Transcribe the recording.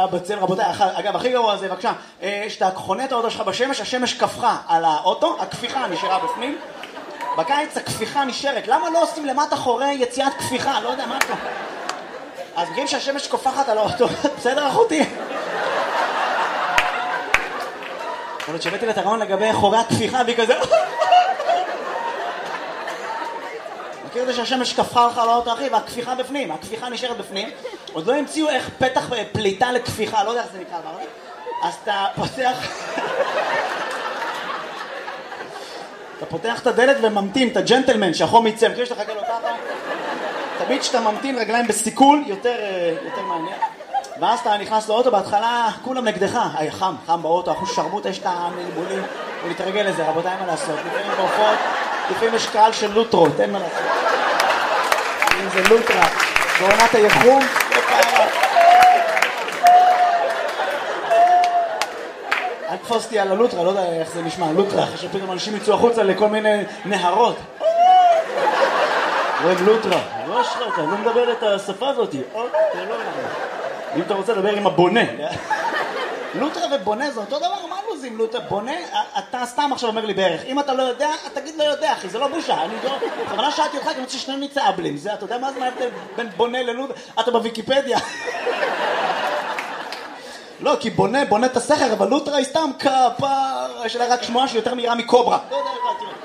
היה בצל, רבותיי, אגב, הכי גרוע זה, בבקשה, שאתה חונה את האוטו שלך בשמש, השמש קפחה על האוטו, הכפיחה נשארה בפנים, בקיץ הכפיחה נשארת, למה לא עושים למטה חורי יציאת כפיחה? לא יודע, מה אתה? אז בגלל שהשמש קופחת על האוטו, בסדר אחותי? יכול להיות שהבאתי לתרעון לגבי חורי הכפיחה, והיא כזה... מכיר את זה שהשמש קפחה לך על האוטו, אחי, והכפיחה בפנים, הכפיחה נשארת בפנים, עוד לא המציאו איך פתח פליטה לכפיחה, לא יודע איך זה נקרא, אז אתה פותח... אתה פותח את הדלת וממתין, את הג'נטלמן, שהחום יצא, מכיר שאתה חכה לו ככה? תמיד שאתה ממתין רגליים בסיכול, יותר מעניין. ואז אתה נכנס לאוטו, בהתחלה כולם נגדך. חם באוטו, אחוז שרמוט, יש את המלבולים, ולהתרגל לזה, רבותיי, מה לעשות? לפעמים בהופעות, לפעמים יש קהל של לוטרות, אין מה לעשות. אם זה לוטרה, בעונת היחום, אל תפוסתי על הלוטרה, לא יודע איך זה נשמע, לוטרה, שפתאום אנשים יצאו החוצה לכל מיני נהרות. רואים לוטרה, לא שלך, לא מדבר את השפה הזאת. אם אתה רוצה לדבר עם הבונה. לוטרה ובונה זה אותו דבר, מה לוזים לוטרה? בונה, אתה סתם עכשיו אומר לי בערך. אם אתה לא יודע, תגיד לא יודע, אחי, זה לא בושה. אני לא... בכוונה שאלתי אותך, כי אני רוצה ששנינו נצא אבלים. זה, אתה יודע מה זה ההבדל בין בונה ללוטרה? אתה בוויקיפדיה. לא, כי בונה את הסכר, אבל לוטרה היא סתם כפר, יש לה רק שמועה שיותר מהירה מקוברה. לא יודע,